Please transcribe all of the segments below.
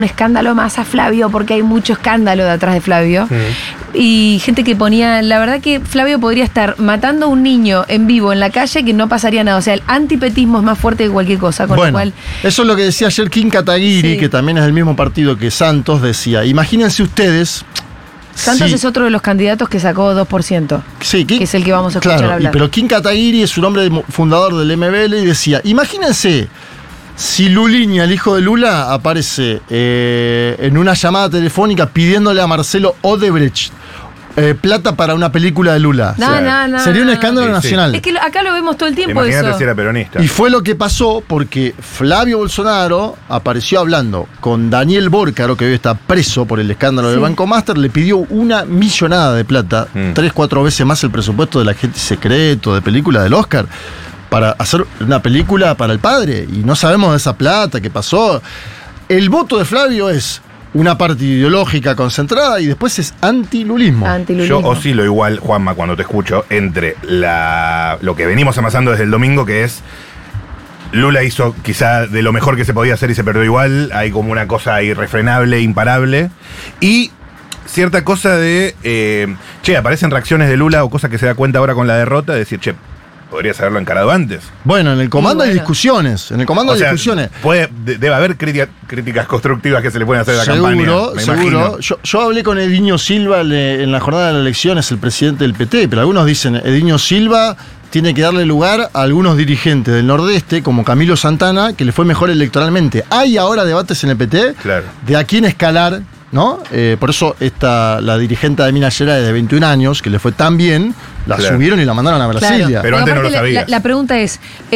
escándalo más a Flavio, porque hay mucho escándalo detrás de Flavio. Y gente que ponía, la verdad que Flavio podría estar matando a un niño en vivo en la calle que no pasaría nada. O sea, el antipetismo es más fuerte que cualquier cosa, con lo cual... Eso es lo que decía ayer Kim Kataguiri, que también es del mismo partido que Santos, decía, imagínense ustedes... Santos es otro de los candidatos que sacó 2%. Sí, que es el que vamos a escuchar hablar. Pero Kim Kataguiri es un hombre fundador del MBL y decía, imagínense... Si Luliña, el hijo de Lula, aparece en una llamada telefónica pidiéndole a Marcelo Odebrecht plata para una película de Lula. No. Sería un escándalo nacional. Es que acá lo vemos todo el tiempo. Imagínate eso. si era peronista. Y fue lo que pasó porque Flavio Bolsonaro apareció hablando con Daniel Bórcaro, que hoy está preso por el escándalo del Banco Master, le pidió una millonada de plata, 3-4 veces más el presupuesto del agente secreto, de película del Oscar, para hacer una película para el padre, y no sabemos de esa plata que pasó. El voto de Flavio es una parte ideológica concentrada y después es antilulismo. Yo oscilo igual, Juanma, cuando te escucho, entre lo que venimos amasando desde el domingo, que es Lula hizo quizá de lo mejor que se podía hacer y se perdió igual, hay como una cosa irrefrenable, imparable, y cierta cosa de, aparecen reacciones de Lula o cosas que se da cuenta ahora con la derrota, de decir, podrías haberlo encarado antes. Bueno, en el comando hay discusiones. En el comando hay discusiones. Debe haber críticas constructivas que se le pueden hacer a la campaña. Seguro. Yo hablé con Edinho Silva en la jornada de las elecciones, el presidente del PT, pero algunos dicen, Edinho Silva tiene que darle lugar a algunos dirigentes del Nordeste, como Camilo Santana, que le fue mejor electoralmente. Hay ahora debates en el PT de a quién escalar, ¿no? Por eso la dirigente de Minas Gerais de 21 años, que le fue tan bien, la subieron y la mandaron a Brasilia. Claro. Pero antes no lo sabías. La pregunta es,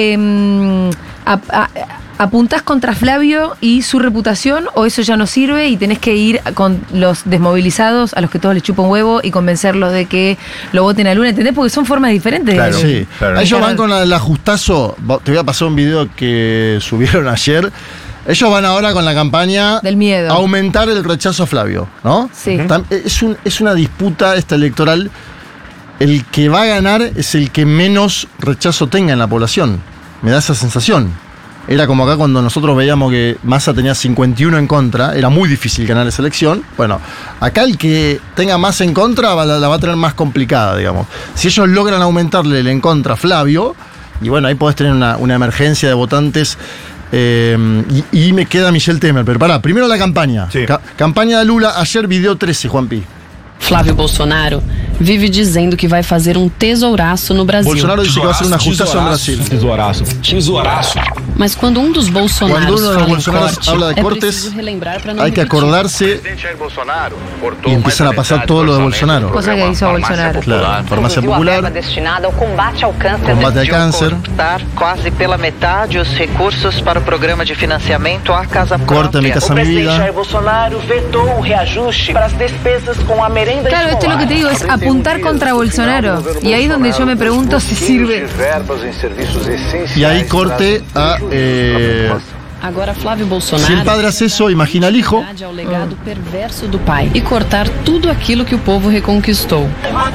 ¿apuntás contra Flavio y su reputación o eso ya no sirve y tenés que ir con los desmovilizados a los que todos les chupa un huevo y convencerlos de que lo voten a Lula? ¿Entendés? Porque son formas diferentes. Claro, sí. Claro. Ellos van con el ajustazo. Te voy a pasar un video que subieron ayer. Ellos van ahora con la campaña del miedo, aumentar el rechazo a Flavio, ¿no? Sí. Es una disputa esta electoral. El que va a ganar es el que menos rechazo tenga en la población. Me da esa sensación. Era como acá cuando nosotros veíamos que Massa tenía 51 en contra, era muy difícil ganar esa elección. Bueno, acá el que tenga más en contra la va a tener más complicada, digamos. Si ellos logran aumentarle el en contra a Flavio, y bueno, ahí podés tener una emergencia de votantes. Y me queda Michel Temer. Pero pará, primero la campaña. Sí. Campaña de Lula, ayer video 13, Juanpi. Flávio Bolsonaro vive dizendo que vai fazer tesouraço no Brasil. Bolsonaro dice que va a hacer una ajustazo en Brasil. Tesouraço. Mas quando dos Bolsonaros cuando uno de los Bolsonaros corte, habla de cortes, hay que acordarse y empiezan a pasar todo lo de Bolsonaro. Cosa que hizo Bolsonaro. Claro, farmacia popular, destinada ao combate ao câncer, combate al cáncer, cortar quase pela metade os recursos para o programa de financiamento à casa própria. Corta mi casa, mi vida. Jair Bolsonaro vetou reajuste para as despesas com a merenda Claro, esto es lo que te digo, es apuntar contra Bolsonaro. Y ahí es donde yo me pregunto si sirve. Y ahí corte a... Agora Flávio Bolsonaro, si el padre hace eso, imagina al hijo. Ao legado perverso do pai e cortar tudo aquilo que o povo reconquistou.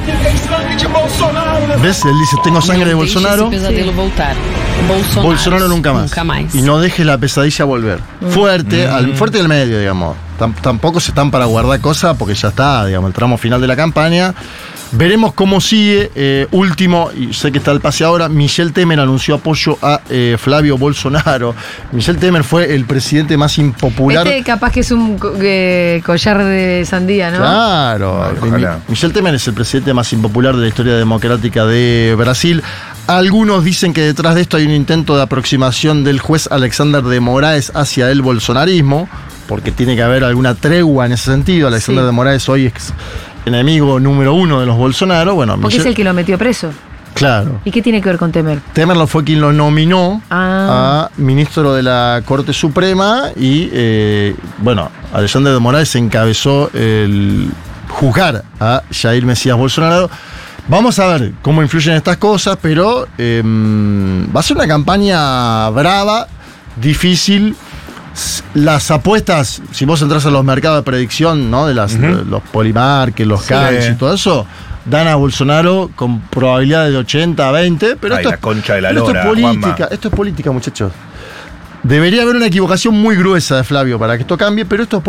¿Ves? Él dice, tengo sangre de Bolsonaro. Voltar. Bolsonaro nunca más. Y no dejes la pesadilla volver. Fuerte al medio, digamos. Tampoco se están para guardar cosas porque ya está, digamos, el tramo final de la campaña. Veremos cómo sigue. Último, y sé que está el pase ahora, Michel Temer anunció apoyo a Flavio Bolsonaro. Michel Temer fue el presidente más impopular. Capaz que es un collar de sandía, ¿no? Claro. Michel Temer es el presidente más impopular de la historia democrática de Brasil. Algunos dicen que detrás de esto hay un intento de aproximación del juez Alexander de Moraes hacia el bolsonarismo, porque tiene que haber alguna tregua en ese sentido. Alexander de Moraes hoy es enemigo número 1 de los Bolsonaro. Bueno, porque es el que lo metió preso. Claro. ¿Y qué tiene que ver con Temer? Temer fue quien lo nominó a ministro de la Corte Suprema y, Alexander de Moraes encabezó el juzgar a Jair Mesías Bolsonaro. Vamos a ver cómo influyen estas cosas, pero va a ser una campaña brava, difícil. Las apuestas, si vos entras a los mercados de predicción, ¿no? De los Polymarket, los Cals y todo eso, dan a Bolsonaro con probabilidades de 80 a 20, pero la concha de la lora, esto es política, muchachos. Debería haber una equivocación muy gruesa de Flavio para que esto cambie, pero esto